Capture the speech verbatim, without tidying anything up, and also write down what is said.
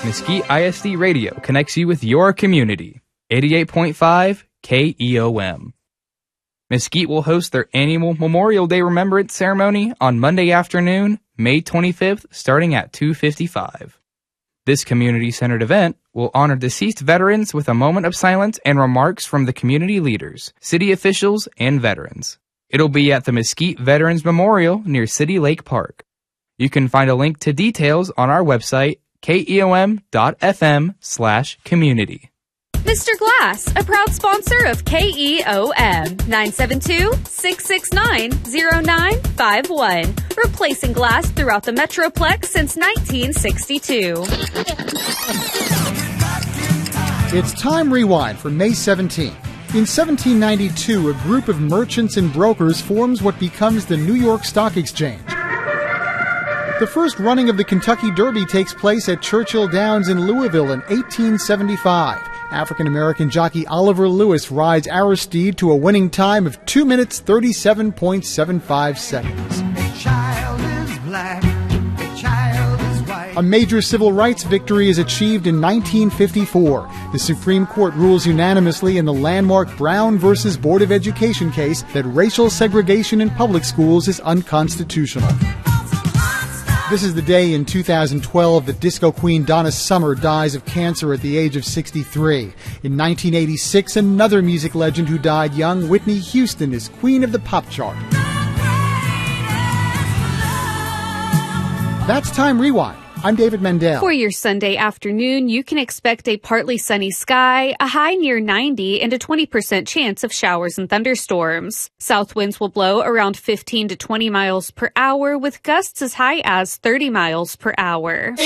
Mesquite I S D Radio connects you with your community. eighty-eight point five K E O M. Mesquite will host their annual Memorial Day Remembrance Ceremony on Monday afternoon, May twenty-fifth, starting at two fifty-five. This community-centered event will honor deceased veterans with a moment of silence and remarks from the community leaders, city officials, and veterans. It'll be at the Mesquite Veterans Memorial near City Lake Park. You can find a link to details on our website, keom.fm slash community. Mister Glass, a proud sponsor of K E O M, nine seven two, six six nine, zero nine five one. Replacing glass throughout the Metroplex since nineteen sixty-two. It's Time Rewind for May seventeenth. In seventeen ninety-two, a group of merchants and brokers forms what becomes the New York Stock Exchange. The first running of the Kentucky Derby takes place at Churchill Downs in Louisville in eighteen seventy-five. African-American jockey Oliver Lewis rides Aristide to a winning time of two minutes, thirty-seven point seven five seconds. A child is black, a child is white. A major civil rights victory is achieved in nineteen fifty-four. The Supreme Court rules unanimously in the landmark Brown versus Board of Education case that racial segregation in public schools is unconstitutional. This is the day in two thousand twelve that disco queen Donna Summer dies of cancer at the age of sixty-three. In nineteen eighty-six, another music legend who died young, Whitney Houston, is queen of the pop chart. That's Time Rewind. I'm David Mendel. For your Sunday afternoon, you can expect a partly sunny sky, a high near ninety, and a twenty percent chance of showers and thunderstorms. South winds will blow around fifteen to twenty miles per hour, with gusts as high as thirty miles per hour.